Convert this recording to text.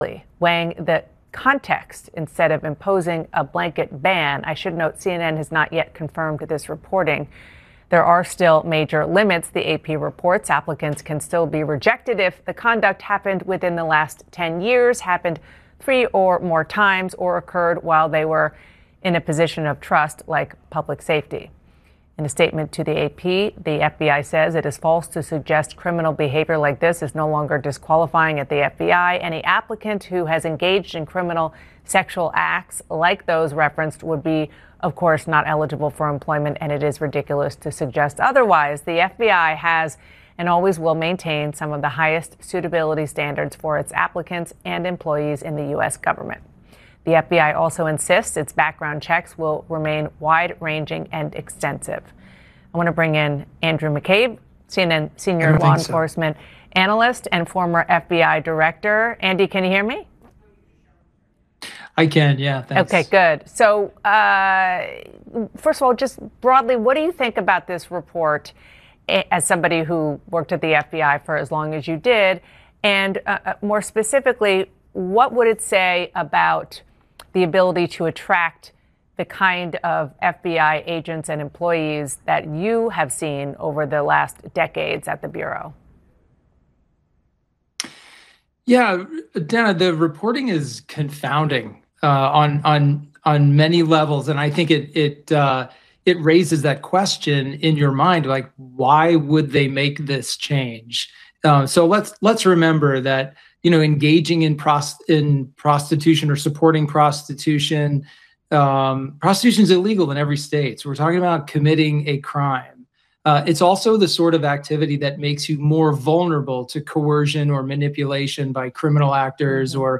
weighing the context instead of imposing a blanket ban. I should note CNN has not yet confirmed this reporting. There are still major limits, the AP reports. Applicants can still be rejected if the conduct happened within the last 10 years, happened 3 or more times, or occurred while they were in a position of trust, like public safety. In a statement to the AP, the FBI says it is false to suggest criminal behavior like this is no longer disqualifying at the FBI. Any applicant who has engaged in criminal sexual acts like those referenced would be, of course, not eligible for employment, and it is ridiculous to suggest otherwise. The FBI has and always will maintain some of the highest suitability standards for its applicants and employees in the U.S. government. The FBI also insists its background checks will remain wide-ranging and extensive. I want to bring in Andrew McCabe, CNN senior law enforcement analyst and former FBI director. Andy, can you hear me? I can, yeah, thanks. Okay, good. So, first of all, just broadly, what do you think about this report as somebody who worked at the FBI for as long as you did? And more specifically, what would it say about the ability to attract the kind of FBI agents and employees that you have seen over the last decades at the Bureau? Yeah, Dana, the reporting is confounding on many levels, and I think it raises that question in your mind, like, why would they make this change? So let's remember that, engaging in prostitution or supporting prostitution, prostitution is illegal in every state. So we're talking about committing a crime. It's also the sort of activity that makes you more vulnerable to coercion or manipulation by criminal actors or